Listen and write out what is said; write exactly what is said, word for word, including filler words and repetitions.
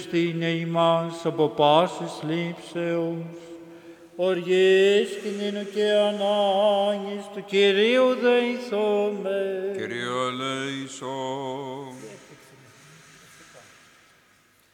Χριστίνε ημάς από πάσης λήψεως, οργής κινδύνου και ανάγκης του Κυρίου δεηθώμε. Κύριε ελέησον.